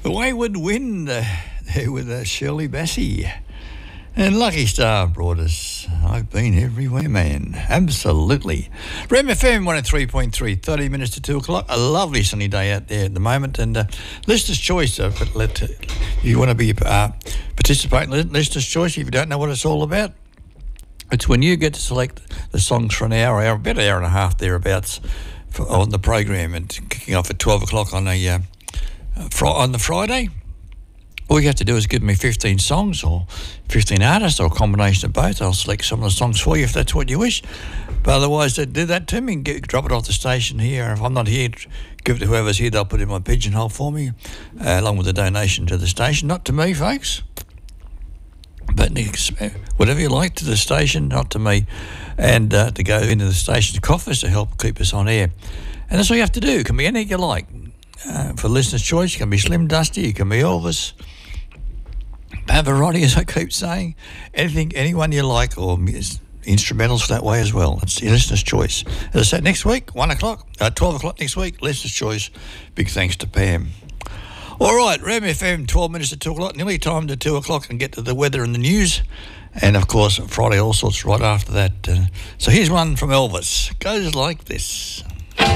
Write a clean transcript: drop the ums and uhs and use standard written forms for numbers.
The Wayward Wind there with Shirley Bassey. And Lucky Star brought us I've Been Everywhere, Man. Absolutely. Rem FM 103.3, 30 minutes to 2 o'clock. A lovely sunny day out there at the moment. And Listener's Choice, you want to be participating in Listener's Choice if you don't know what it's all about. It's when you get to select the songs for an hour, about an hour and a half thereabouts on the program, and kicking off at 12 o'clock on the Friday. All you have to do is give me 15 songs or 15 artists or a combination of both. I'll select some of the songs for you if that's what you wish. But otherwise, do that to me and drop it off the station here. If I'm not here, give it to whoever's here. They'll put it in my pigeonhole for me, along with a donation to the station. Not to me, folks. But whatever you like to the station, not to me. And to go into the station's coffers to help keep us on air. And that's all you have to do. It can be anything you like. For Listener's Choice, it can be Slim Dusty, it can be Elvis, Pavarotti, as I keep saying, anyone you like, or instrumentals that way as well. It's your Listener's Choice. As I said, next week, 12 o'clock next week, Listener's Choice. Big thanks to Pam. All right, Rem FM, 12 minutes to 2 o'clock, nearly time to 2 o'clock and get to the weather and the news. And, of course, Friday All Sorts right after that. So here's one from Elvis. Goes like this.